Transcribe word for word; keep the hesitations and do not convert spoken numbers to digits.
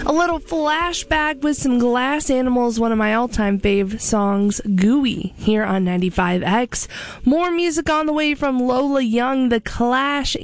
A little flashback with some Glass Animals, one of my all-time fave songs, Gooey, here on ninety-five X. More music on the way from Lola Young, The Clash,